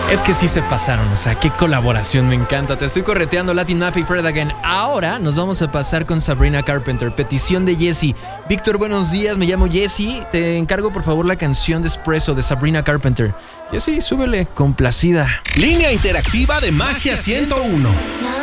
Es que sí se pasaron, o sea, qué colaboración, me encanta. Te estoy correteando, Latin Mafia y Fred Again. Ahora nos vamos a pasar con Sabrina Carpenter, petición de Jesse. Víctor, buenos días, me llamo Jesse. Te encargo por favor la canción de Espresso de Sabrina Carpenter. Jesse, súbele, complacida. Línea interactiva de Magia 101.